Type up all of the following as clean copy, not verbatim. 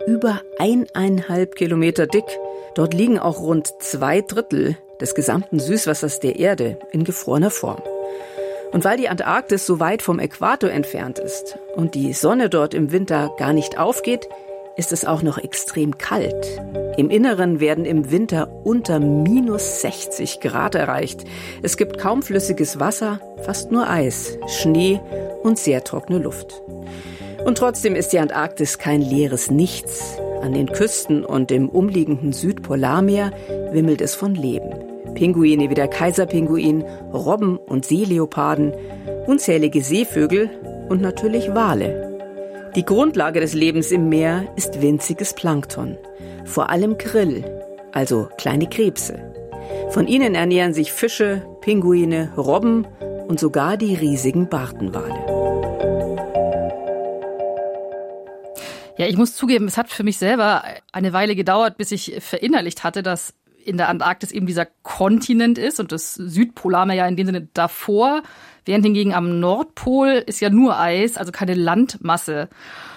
über 1,5 Kilometer dick. Dort liegen auch rund 2/3 des gesamten Süßwassers der Erde in gefrorener Form. Und weil die Antarktis so weit vom Äquator entfernt ist und die Sonne dort im Winter gar nicht aufgeht, ist es auch noch extrem kalt. Im Inneren werden im Winter unter minus 60 Grad erreicht. Es gibt kaum flüssiges Wasser, fast nur Eis, Schnee und sehr trockene Luft. Und trotzdem ist die Antarktis kein leeres Nichts. An den Küsten und im umliegenden Südpolarmeer wimmelt es von Leben. Pinguine wie der Kaiserpinguin, Robben und Seeleoparden, unzählige Seevögel und natürlich Wale. Die Grundlage des Lebens im Meer ist winziges Plankton, vor allem Krill, also kleine Krebse. Von ihnen ernähren sich Fische, Pinguine, Robben und sogar die riesigen Bartenwale. Ja, ich muss zugeben, es hat für mich selber eine Weile gedauert, bis ich verinnerlicht hatte, dass in der Antarktis eben dieser Kontinent ist und das Südpolarmeer ja in dem Sinne davor, während hingegen am Nordpol ist ja nur Eis, also keine Landmasse.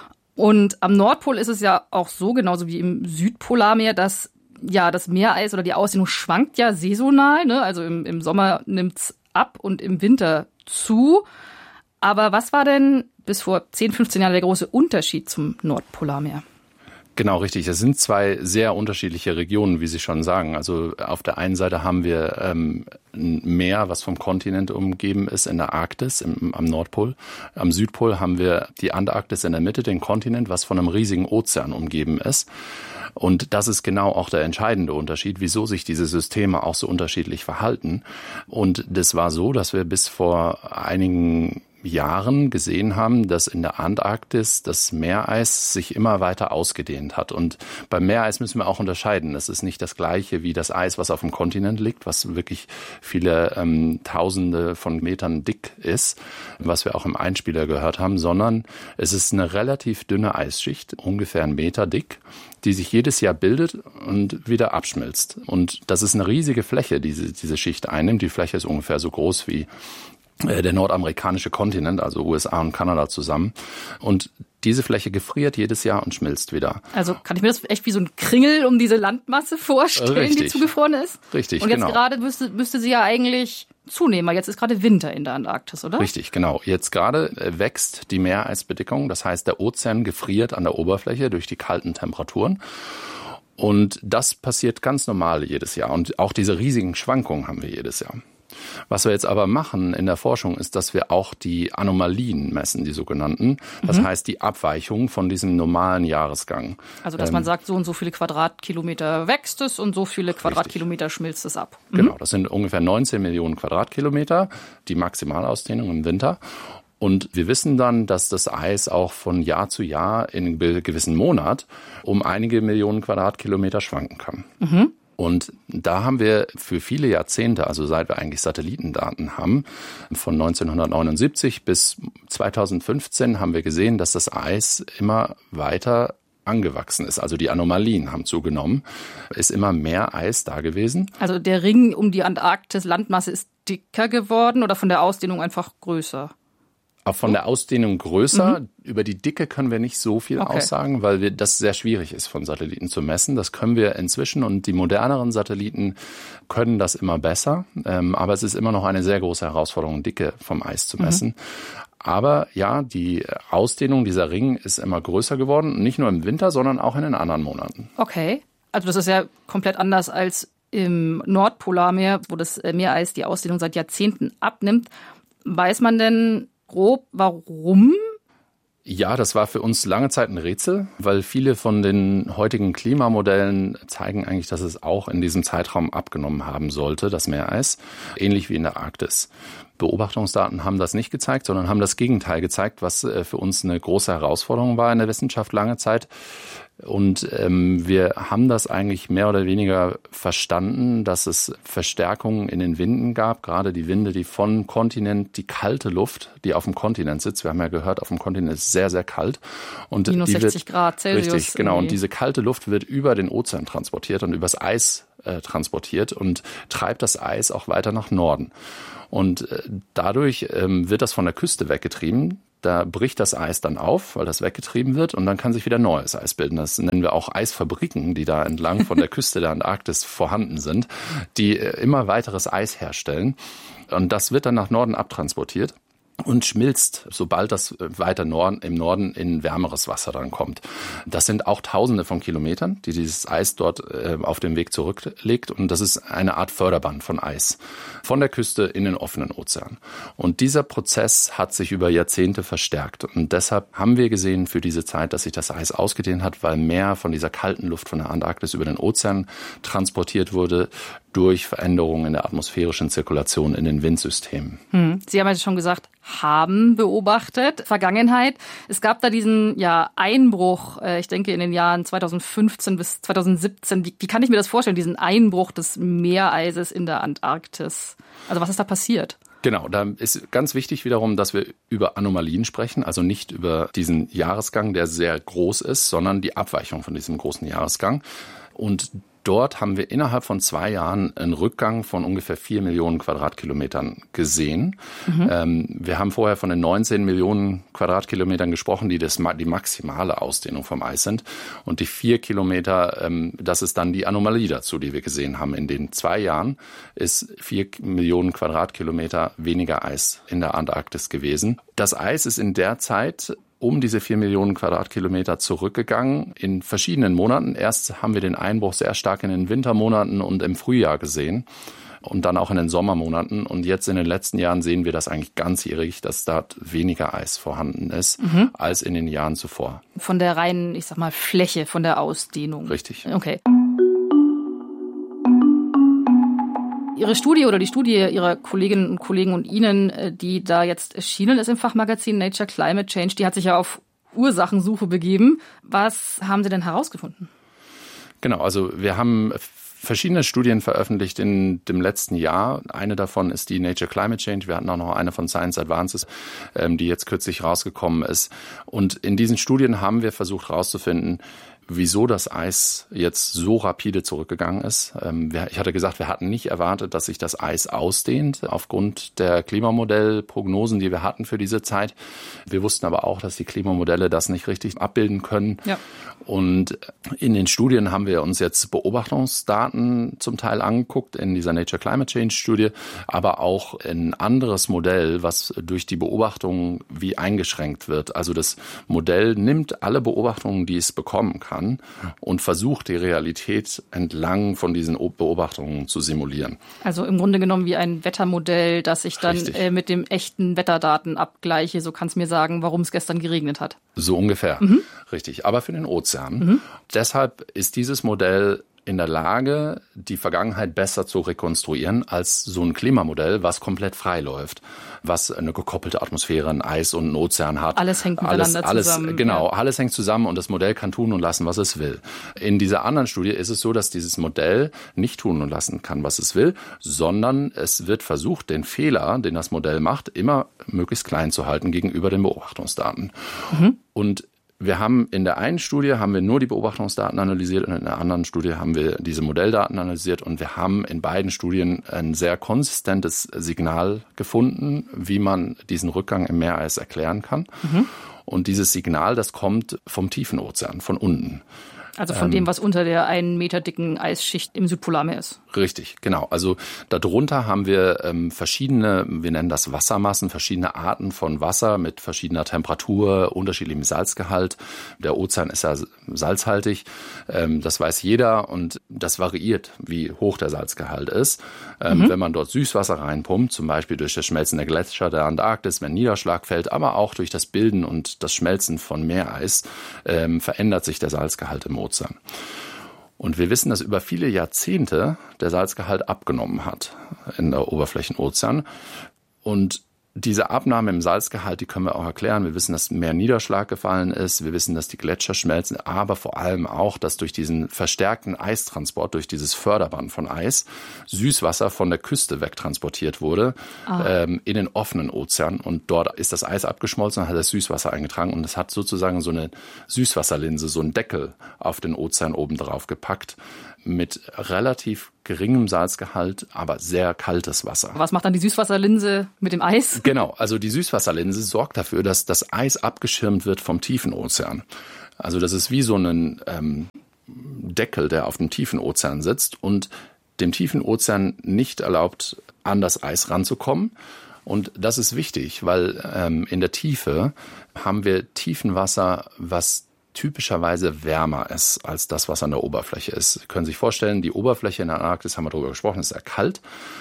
Und am Nordpol ist es ja auch so, genauso wie im Südpolarmeer, dass ja das Meereis oder die Ausdehnung schwankt ja saisonal, ne? Also im Sommer nimmt's ab und im Winter zu. Aber was war denn bis vor 10, 15 Jahren der große Unterschied zum Nordpolarmeer? Genau, richtig. Das sind zwei sehr unterschiedliche Regionen, wie Sie schon sagen. Also auf der einen Seite haben wir ein Meer, was vom Kontinent umgeben ist, in der Arktis, am Nordpol. Am Südpol haben wir die Antarktis in der Mitte, den Kontinent, was von einem riesigen Ozean umgeben ist. Und das ist genau auch der entscheidende Unterschied, wieso sich diese Systeme auch so unterschiedlich verhalten. Und das war so, dass wir bis vor einigen Jahren gesehen haben, dass in der Antarktis das Meereis sich immer weiter ausgedehnt hat. Und beim Meereis müssen wir auch unterscheiden. Das ist nicht das Gleiche wie das Eis, was auf dem Kontinent liegt, was wirklich viele Tausende von Metern dick ist, was wir auch im Einspieler gehört haben, sondern es ist eine relativ dünne Eisschicht, ungefähr 1 Meter dick, die sich jedes Jahr bildet und wieder abschmilzt. Und das ist eine riesige Fläche, die diese Schicht einnimmt. Die Fläche ist ungefähr so groß wie der nordamerikanische Kontinent, also USA und Kanada zusammen. Und diese Fläche gefriert jedes Jahr und schmilzt wieder. Also kann ich mir das echt wie so ein Kringel um diese Landmasse vorstellen, Richtig. Die zugefroren ist? Richtig, und jetzt genau. gerade müsste sie ja eigentlich zunehmen, weil jetzt ist gerade Winter in der Antarktis, oder? Richtig, genau. Jetzt gerade wächst die Meereisbedeckung, das heißt, der Ozean gefriert an der Oberfläche durch die kalten Temperaturen. Und das passiert ganz normal jedes Jahr. Und auch diese riesigen Schwankungen haben wir jedes Jahr. Was wir jetzt aber machen in der Forschung ist, dass wir auch die Anomalien messen, die sogenannten. Das heißt, die Abweichung von diesem normalen Jahresgang. Also, dass man sagt, so und so viele Quadratkilometer wächst es und so viele Quadratkilometer schmilzt es ab. Genau, das sind ungefähr 19 Millionen Quadratkilometer, die Maximalausdehnung im Winter. Und wir wissen dann, dass das Eis auch von Jahr zu Jahr in einem gewissen Monat um einige Millionen Quadratkilometer schwanken kann. Und da haben wir für viele Jahrzehnte, also seit wir eigentlich Satellitendaten haben, von 1979 bis 2015 haben wir gesehen, dass das Eis immer weiter angewachsen ist. Also die Anomalien haben zugenommen. Ist immer mehr Eis da gewesen. Also der Ring um die Antarktis-Landmasse ist dicker geworden oder von der Ausdehnung einfach größer? Auch von der Ausdehnung größer. Über die Dicke können wir nicht so viel aussagen, weil das sehr schwierig ist, von Satelliten zu messen. Das können wir inzwischen und die moderneren Satelliten können das immer besser. Aber es ist immer noch eine sehr große Herausforderung, Dicke vom Eis zu messen. Aber ja, die Ausdehnung dieser Ring ist immer größer geworden. Nicht nur im Winter, sondern auch in den anderen Monaten. Okay. Also das ist ja komplett anders als im Nordpolarmeer, wo das Meereis die Ausdehnung seit Jahrzehnten abnimmt. Weiß man denn grob, warum? Ja, das war für uns lange Zeit ein Rätsel, weil viele von den heutigen Klimamodellen zeigen eigentlich, dass es auch in diesem Zeitraum abgenommen haben sollte, das Meereis, ähnlich wie in der Arktis. Beobachtungsdaten haben das nicht gezeigt, sondern haben das Gegenteil gezeigt, was für uns eine große Herausforderung war in der Wissenschaft lange Zeit. Und wir haben das eigentlich mehr oder weniger verstanden, dass es Verstärkungen in den Winden gab, gerade die Winde, die vom Kontinent, die kalte Luft, die auf dem Kontinent sitzt. Wir haben ja gehört, auf dem Kontinent ist es sehr, sehr kalt. Und minus die 60 Grad Celsius. Richtig, genau. Und diese kalte Luft wird über den Ozean transportiert und übers Eis transportiert und treibt das Eis auch weiter nach Norden. Und dadurch wird das von der Küste weggetrieben. Da bricht das Eis dann auf, weil das weggetrieben wird und dann kann sich wieder neues Eis bilden. Das nennen wir auch Eisfabriken, die da entlang von der Küste der Antarktis vorhanden sind, die immer weiteres Eis herstellen. Und das wird dann nach Norden abtransportiert und schmilzt, sobald das weiter im Norden in wärmeres Wasser dann kommt. Das sind auch Tausende von Kilometern, die dieses Eis dort auf dem Weg zurücklegt. Und das ist eine Art Förderband von Eis von der Küste in den offenen Ozean. Und dieser Prozess hat sich über Jahrzehnte verstärkt. Und deshalb haben wir gesehen für diese Zeit, dass sich das Eis ausgedehnt hat, weil mehr von dieser kalten Luft von der Antarktis über den Ozean transportiert wurde durch Veränderungen in der atmosphärischen Zirkulation in den Windsystemen. Sie haben ja schon gesagt, haben beobachtet, Vergangenheit. Es gab da diesen Einbruch, ich denke in den Jahren 2015 bis 2017. Wie kann ich mir das vorstellen, diesen Einbruch des Meereises in der Antarktis? Also was ist da passiert? Genau, da ist ganz wichtig wiederum, dass wir über Anomalien sprechen, also nicht über diesen Jahresgang, der sehr groß ist, sondern die Abweichung von diesem großen Jahresgang. Und dort haben wir innerhalb von 2 Jahren einen Rückgang von ungefähr 4 Millionen Quadratkilometern gesehen. Wir haben vorher von den 19 Millionen Quadratkilometern gesprochen, die die maximale Ausdehnung vom Eis sind. Und die 4 Kilometer, das ist dann die Anomalie dazu, die wir gesehen haben. In den 2 Jahren ist 4 Millionen Quadratkilometer weniger Eis in der Antarktis gewesen. Das Eis ist in der Zeit um diese 4 Millionen Quadratkilometer zurückgegangen in verschiedenen Monaten. Erst haben wir den Einbruch sehr stark in den Wintermonaten und im Frühjahr gesehen und dann auch in den Sommermonaten. Und jetzt in den letzten Jahren sehen wir das eigentlich ganzjährig, dass dort weniger Eis vorhanden ist als in den Jahren zuvor. Von der reinen, ich sag mal, Fläche, von der Ausdehnung. Richtig. Okay. Ihre Studie oder die Studie Ihrer Kolleginnen und Kollegen und Ihnen, die da jetzt erschienen ist im Fachmagazin Nature Climate Change, die hat sich ja auf Ursachensuche begeben. Was haben Sie denn herausgefunden? Genau, also wir haben verschiedene Studien veröffentlicht in dem letzten Jahr. Eine davon ist die Nature Climate Change. Wir hatten auch noch eine von Science Advances, die jetzt kürzlich rausgekommen ist. Und in diesen Studien haben wir versucht herauszufinden, wieso das Eis jetzt so rapide zurückgegangen ist. Ich hatte gesagt, wir hatten nicht erwartet, dass sich das Eis ausdehnt aufgrund der Klimamodellprognosen, die wir hatten für diese Zeit. Wir wussten aber auch, dass die Klimamodelle das nicht richtig abbilden können. Ja. Und in den Studien haben wir uns jetzt Beobachtungsdaten zum Teil angeguckt, in dieser Nature Climate Change Studie, aber auch ein anderes Modell, was durch die Beobachtungen wie eingeschränkt wird. Also das Modell nimmt alle Beobachtungen, die es bekommen kann, und versucht, die Realität entlang von diesen Beobachtungen zu simulieren. Also im Grunde genommen wie ein Wettermodell, das ich dann mit dem echten Wetterdaten abgleiche. So kannst du mir sagen, warum es gestern geregnet hat. So ungefähr, richtig. Aber für den Ozean. Deshalb ist dieses Modell in der Lage, die Vergangenheit besser zu rekonstruieren als so ein Klimamodell, was komplett frei läuft, was eine gekoppelte Atmosphäre, ein Eis und ein Ozean hat. Alles hängt miteinander zusammen. Genau, alles hängt zusammen und das Modell kann tun und lassen, was es will. In dieser anderen Studie ist es so, dass dieses Modell nicht tun und lassen kann, was es will, sondern es wird versucht, den Fehler, den das Modell macht, immer möglichst klein zu halten gegenüber den Beobachtungsdaten. Und wir haben in der einen Studie nur die Beobachtungsdaten analysiert und in der anderen Studie haben wir diese Modelldaten analysiert und wir haben in beiden Studien ein sehr konsistentes Signal gefunden, wie man diesen Rückgang im Meereis erklären kann. Und dieses Signal, das kommt vom tiefen Ozean, von unten. Also von dem, was unter der 1 Meter dicken Eisschicht im Südpolarmeer ist. Richtig, genau. Also darunter haben wir verschiedene, wir nennen das Wassermassen, verschiedene Arten von Wasser mit verschiedener Temperatur, unterschiedlichem Salzgehalt. Der Ozean ist ja salzhaltig, das weiß jeder und das variiert, wie hoch der Salzgehalt ist. Wenn man dort Süßwasser reinpumpt, zum Beispiel durch das Schmelzen der Gletscher der Antarktis, wenn Niederschlag fällt, aber auch durch das Bilden und das Schmelzen von Meereis, verändert sich der Salzgehalt im Ozean. Und wir wissen, dass über viele Jahrzehnte der Salzgehalt abgenommen hat in der Oberflächenozean. Und diese Abnahme im Salzgehalt, die können wir auch erklären. Wir wissen, dass mehr Niederschlag gefallen ist. Wir wissen, dass die Gletscher schmelzen, aber vor allem auch, dass durch diesen verstärkten Eistransport, durch dieses Förderband von Eis, Süßwasser von der Küste wegtransportiert wurde in den offenen Ozean. Und dort ist das Eis abgeschmolzen und hat das Süßwasser eingetragen. Und es hat sozusagen so eine Süßwasserlinse, so einen Deckel auf den Ozean oben drauf gepackt mit relativ geringem Salzgehalt, aber sehr kaltes Wasser. Was macht dann die Süßwasserlinse mit dem Eis? Genau, also die Süßwasserlinse sorgt dafür, dass das Eis abgeschirmt wird vom tiefen Ozean. Also das ist wie so ein Deckel, der auf dem tiefen Ozean sitzt und dem tiefen Ozean nicht erlaubt, an das Eis ranzukommen. Und das ist wichtig, weil in der Tiefe haben wir Tiefenwasser, was typischerweise wärmer ist als das, was an der Oberfläche ist. Sie können sich vorstellen, die Oberfläche in der Antarktis, haben wir darüber gesprochen, ist sehr kalt.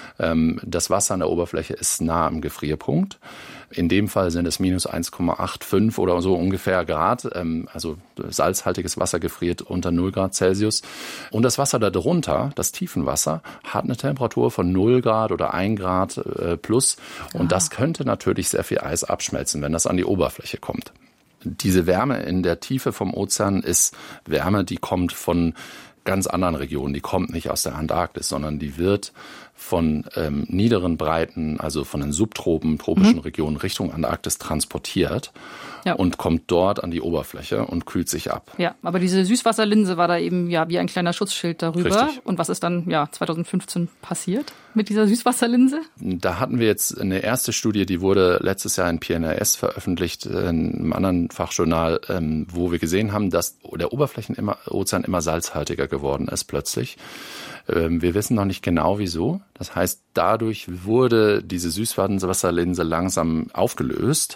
Das Wasser an der Oberfläche ist nah am Gefrierpunkt. In dem Fall sind es minus 1,85 oder so ungefähr Grad. Also salzhaltiges Wasser gefriert unter 0 Grad Celsius. Und das Wasser darunter, das Tiefenwasser, hat eine Temperatur von 0 Grad oder 1 Grad plus. Und das könnte natürlich sehr viel Eis abschmelzen, wenn das an die Oberfläche kommt. Diese Wärme in der Tiefe vom Ozean ist Wärme, die kommt von ganz anderen Regionen. Die kommt nicht aus der Antarktis, sondern die wird von niederen Breiten, also von den subtropen, tropischen Regionen Richtung Antarktis transportiert und kommt dort an die Oberfläche und kühlt sich ab. Ja, aber diese Süßwasserlinse war da eben wie ein kleiner Schutzschild darüber. Richtig. Und was ist dann 2015 passiert mit dieser Süßwasserlinse? Da hatten wir jetzt eine erste Studie, die wurde letztes Jahr in PNAS veröffentlicht, in einem anderen Fachjournal, wo wir gesehen haben, dass der Oberflächenozean immer salzhaltiger geworden ist plötzlich. Wir wissen noch nicht genau, wieso. Das heißt, dadurch wurde diese Süßwasserlinse langsam aufgelöst.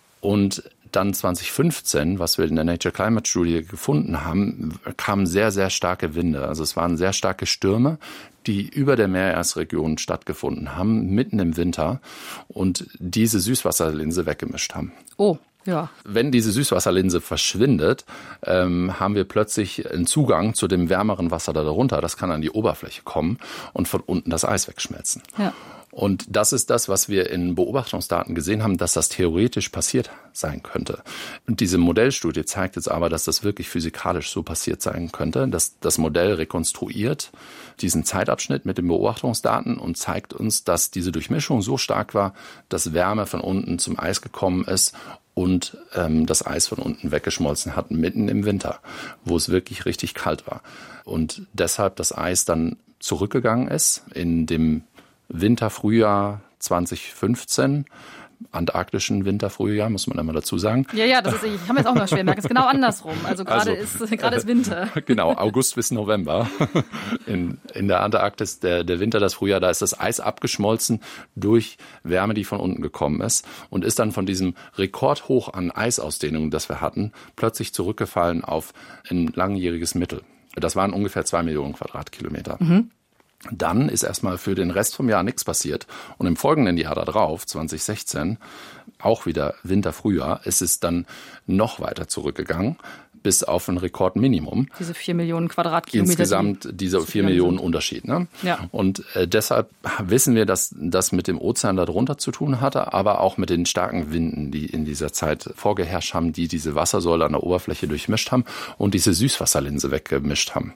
Und dann 2015, was wir in der Nature Climate Studie gefunden haben, kamen sehr, sehr starke Winde. Also es waren sehr starke Stürme, die über der Meeresregion stattgefunden haben, mitten im Winter und diese Süßwasserlinse weggemischt haben. Oh. Ja. Wenn diese Süßwasserlinse verschwindet, haben wir plötzlich einen Zugang zu dem wärmeren Wasser darunter. Das kann an die Oberfläche kommen und von unten das Eis wegschmelzen. Ja. Und das ist das, was wir in Beobachtungsdaten gesehen haben, dass das theoretisch passiert sein könnte. Und diese Modellstudie zeigt jetzt aber, dass das wirklich physikalisch so passiert sein könnte, dass das Modell rekonstruiert diesen Zeitabschnitt mit den Beobachtungsdaten und zeigt uns, dass diese Durchmischung so stark war, dass Wärme von unten zum Eis gekommen ist und das Eis von unten weggeschmolzen hat, mitten im Winter, wo es wirklich richtig kalt war. Und deshalb das Eis dann zurückgegangen ist in dem Winterfrühjahr 2015, antarktischen Winterfrühjahr, muss man einmal dazu sagen. Ja, das ist, ich habe jetzt auch noch schwer gemerkt, es ist genau andersrum. Also gerade ist Winter. Genau, August bis November. In der Antarktis, der Winter, das Frühjahr, da ist das Eis abgeschmolzen durch Wärme, die von unten gekommen ist und ist dann von diesem Rekordhoch an Eisausdehnung, das wir hatten, plötzlich zurückgefallen auf ein langjähriges Mittel. Das waren ungefähr 2 Millionen Quadratkilometer. Dann ist erstmal für den Rest vom Jahr nichts passiert. Und im folgenden Jahr darauf, 2016, auch wieder Winter-Frühjahr, ist es dann noch weiter zurückgegangen, bis auf ein Rekordminimum. Diese 4 Millionen Quadratkilometer. Insgesamt diese 4 Millionen Unterschied. Ne? Ja. Und deshalb wissen wir, dass das mit dem Ozean darunter zu tun hatte, aber auch mit den starken Winden, die in dieser Zeit vorgeherrscht haben, die diese Wassersäule an der Oberfläche durchmischt haben und diese Süßwasserlinse weggemischt haben.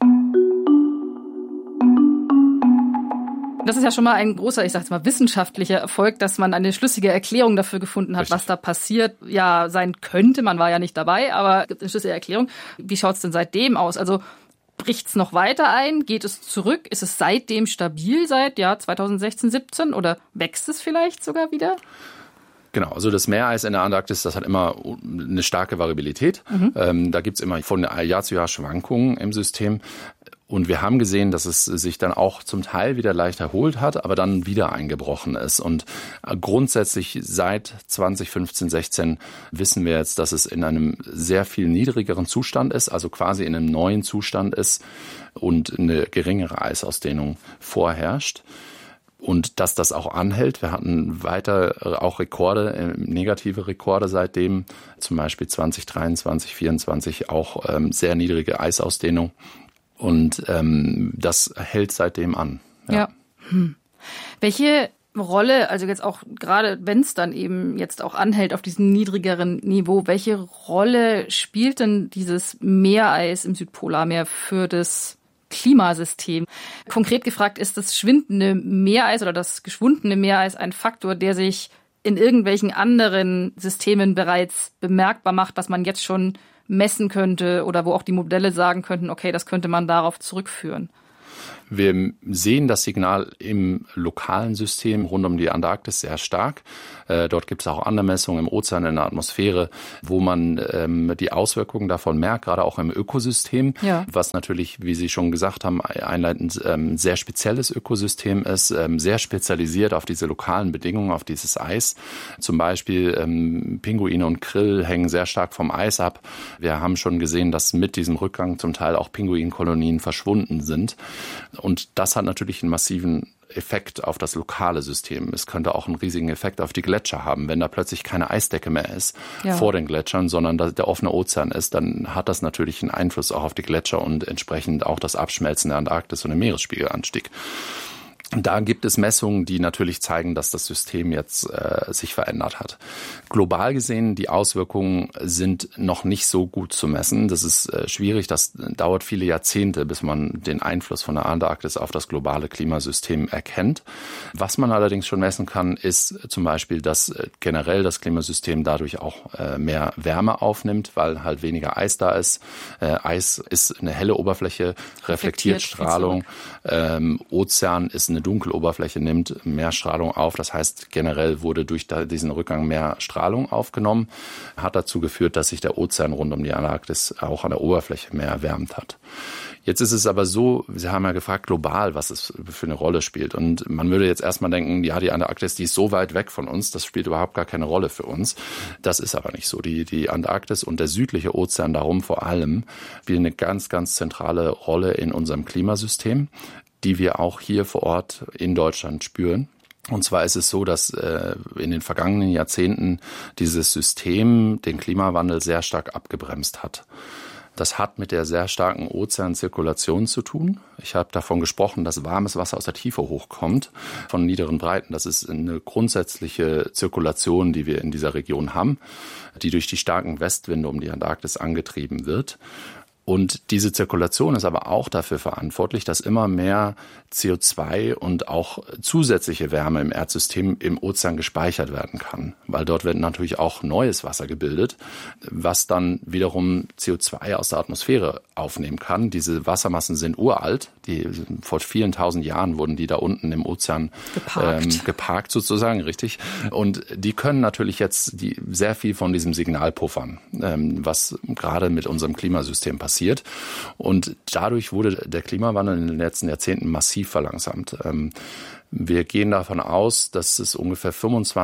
Das ist ja schon mal ein großer, ich sag jetzt mal, wissenschaftlicher Erfolg, dass man eine schlüssige Erklärung dafür gefunden hat, was da passiert sein könnte. Man war ja nicht dabei, aber gibt eine schlüssige Erklärung. Wie schaut's denn seitdem aus? Also bricht's noch weiter ein? Geht es zurück? Ist es seitdem stabil seit 2016, 17 oder wächst es vielleicht sogar wieder? Genau, also das Meereis in der Antarktis, das hat immer eine starke Variabilität. Da gibt's immer von Jahr zu Jahr Schwankungen im System. Und wir haben gesehen, dass es sich dann auch zum Teil wieder leicht erholt hat, aber dann wieder eingebrochen ist. Und grundsätzlich seit 2015, 16 wissen wir jetzt, dass es in einem sehr viel niedrigeren Zustand ist, also quasi in einem neuen Zustand ist und eine geringere Eisausdehnung vorherrscht. Und dass das auch anhält. Wir hatten weiter auch Rekorde, negative Rekorde seitdem, zum Beispiel 2023, 2024 auch sehr niedrige Eisausdehnung. Und das hält seitdem an. Ja. Welche Rolle, also jetzt auch gerade wenn es dann eben jetzt auch anhält auf diesem niedrigeren Niveau, welche Rolle spielt denn dieses Meereis im Südpolarmeer für das Klimasystem? Konkret gefragt, ist das schwindende Meereis oder das geschwundene Meereis ein Faktor, der sich in irgendwelchen anderen Systemen bereits bemerkbar macht, was man jetzt schon messen könnte oder wo auch die Modelle sagen könnten, okay, das könnte man darauf zurückführen? Wir sehen das Signal im lokalen System rund um die Antarktis sehr stark. Dort gibt es auch andere Messungen im Ozean, in der Atmosphäre, wo man die Auswirkungen davon merkt, gerade auch im Ökosystem, was natürlich, wie Sie schon gesagt haben, einleitend ein sehr spezielles Ökosystem ist, sehr spezialisiert auf diese lokalen Bedingungen, auf dieses Eis. Zum Beispiel Pinguine und Krill hängen sehr stark vom Eis ab. Wir haben schon gesehen, dass mit diesem Rückgang zum Teil auch Pinguinkolonien verschwunden sind. Und das hat natürlich einen massiven Effekt auf das lokale System. Es könnte auch einen riesigen Effekt auf die Gletscher haben. Wenn da plötzlich keine Eisdecke mehr ist vor den Gletschern, sondern der offene Ozean ist, dann hat das natürlich einen Einfluss auch auf die Gletscher und entsprechend auch das Abschmelzen der Antarktis und den Meeresspiegelanstieg. Da gibt es Messungen, die natürlich zeigen, dass das System jetzt sich verändert hat. Global gesehen, die Auswirkungen sind noch nicht so gut zu messen. Das ist schwierig. Das dauert viele Jahrzehnte, bis man den Einfluss von der Antarktis auf das globale Klimasystem erkennt. Was man allerdings schon messen kann, ist zum Beispiel, dass generell das Klimasystem dadurch auch mehr Wärme aufnimmt, weil halt weniger Eis da ist. Eis ist eine helle Oberfläche, reflektiert Strahlung. Ozean ist eine dunkle Oberfläche, nimmt mehr Strahlung auf. Das heißt, generell wurde durch diesen Rückgang mehr Strahlung aufgenommen. Hat dazu geführt, dass sich der Ozean rund um die Antarktis auch an der Oberfläche mehr erwärmt hat. Jetzt ist es aber so, Sie haben ja gefragt, global, was es für eine Rolle spielt. Und man würde jetzt erstmal denken, ja, die Antarktis, die ist so weit weg von uns, das spielt überhaupt gar keine Rolle für uns. Das ist aber nicht so. Die Antarktis und der südliche Ozean darum vor allem spielen eine ganz, ganz zentrale Rolle in unserem Klimasystem, die wir auch hier vor Ort in Deutschland spüren. Und zwar ist es so, dass in den vergangenen Jahrzehnten dieses System den Klimawandel sehr stark abgebremst hat. Das hat mit der sehr starken Ozeanzirkulation zu tun. Ich habe davon gesprochen, dass warmes Wasser aus der Tiefe hochkommt, von niederen Breiten. Das ist eine grundsätzliche Zirkulation, die wir in dieser Region haben, die durch die starken Westwinde um die Antarktis angetrieben wird. Und diese Zirkulation ist aber auch dafür verantwortlich, dass immer mehr CO2 und auch zusätzliche Wärme im Erdsystem im Ozean gespeichert werden kann. Weil dort wird natürlich auch neues Wasser gebildet, was dann wiederum CO2 aus der Atmosphäre aufnehmen kann. Diese Wassermassen sind uralt. Vor vielen tausend Jahren wurden die da unten im Ozean geparkt sozusagen, richtig. Und die können natürlich jetzt sehr viel von diesem Signal puffern, was gerade mit unserem Klimasystem passiert. Und dadurch wurde der Klimawandel in den letzten Jahrzehnten massiv verlangsamt. Wir gehen davon aus, dass es ungefähr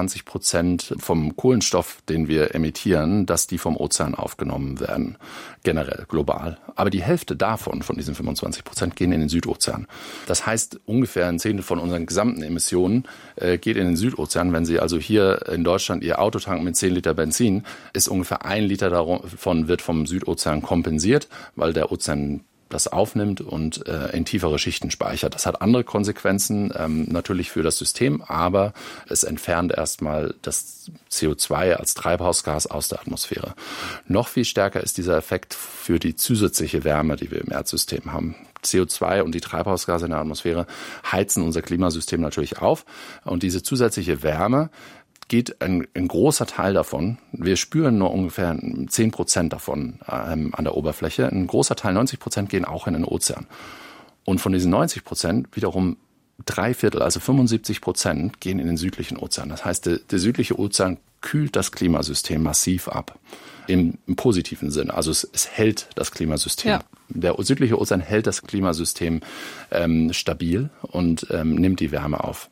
25% vom Kohlenstoff, den wir emittieren, dass die vom Ozean aufgenommen werden, generell, global. Aber die Hälfte davon, von diesen 25%, gehen in den Südozean. Das heißt, ungefähr ein Zehntel von unseren gesamten Emissionen geht in den Südozean. Wenn Sie also hier in Deutschland Ihr Auto tanken mit 10 Liter Benzin, ist ungefähr 1 Liter davon wird vom Südozean kompensiert, weil der Ozean das aufnimmt und in tiefere Schichten speichert. Das hat andere Konsequenzen natürlich für das System, aber es entfernt erstmal das CO2 als Treibhausgas aus der Atmosphäre. Noch viel stärker ist dieser Effekt für die zusätzliche Wärme, die wir im Erdsystem haben. CO2 und die Treibhausgase in der Atmosphäre heizen unser Klimasystem natürlich auf. Und diese zusätzliche Wärme geht ein großer Teil davon, wir spüren nur ungefähr 10% davon an der Oberfläche, ein großer Teil, 90%, gehen auch in den Ozean. Und von diesen 90% wiederum 3/4, also 75%, gehen in den südlichen Ozean. Das heißt, der südliche Ozean kühlt das Klimasystem massiv ab, im positiven Sinne. Also es hält das Klimasystem. Ja. Der südliche Ozean hält das Klimasystem stabil und nimmt die Wärme auf.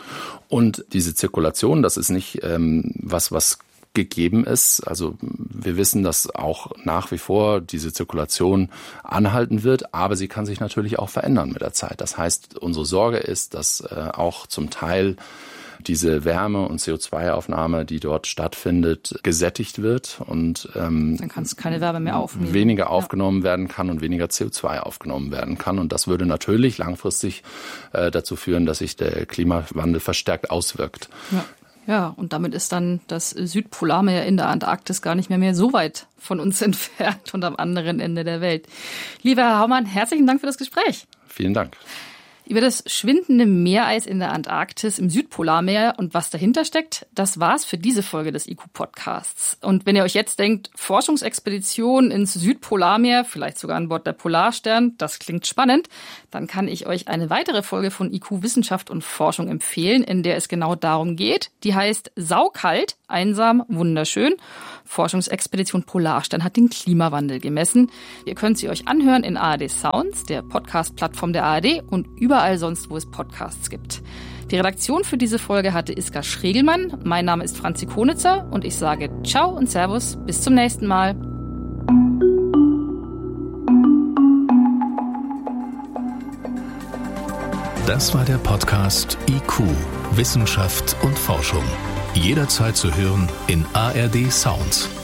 Und diese Zirkulation, das ist nicht was gegeben ist. Also wir wissen, dass auch nach wie vor diese Zirkulation anhalten wird, aber sie kann sich natürlich auch verändern mit der Zeit. Das heißt, unsere Sorge ist, dass auch zum Teil diese Wärme- und CO2-Aufnahme, die dort stattfindet, gesättigt wird und dann kann es keine Wärme mehr aufnehmen. Weniger aufgenommen werden kann und weniger CO2 aufgenommen werden kann. Und das würde natürlich langfristig dazu führen, dass sich der Klimawandel verstärkt auswirkt. Ja, und damit ist dann das Südpolarmeer in der Antarktis gar nicht mehr so weit von uns entfernt und am anderen Ende der Welt. Lieber Herr Haumann, herzlichen Dank für das Gespräch. Vielen Dank. Über das schwindende Meereis in der Antarktis im Südpolarmeer und was dahinter steckt, das war's für diese Folge des IQ-Podcasts. Und wenn ihr euch jetzt denkt, Forschungsexpedition ins Südpolarmeer, vielleicht sogar an Bord der Polarstern, das klingt spannend, dann kann ich euch eine weitere Folge von IQ Wissenschaft und Forschung empfehlen, in der es genau darum geht. Die heißt Saukalt, einsam, wunderschön. Forschungsexpedition Polarstern hat den Klimawandel gemessen. Ihr könnt sie euch anhören in ARD Sounds, der Podcast-Plattform der ARD und überall sonst, wo es Podcasts gibt. Die Redaktion für diese Folge hatte Iska Schregelmann. Mein Name ist Franzi Konitzer und ich sage Ciao und Servus. Bis zum nächsten Mal. Das war der Podcast IQ, Wissenschaft und Forschung. Jederzeit zu hören in ARD Sounds.